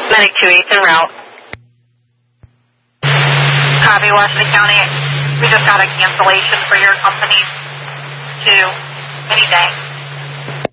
Medic 28 en route. Copy, Washington County. We just got a cancellation for your company to any day.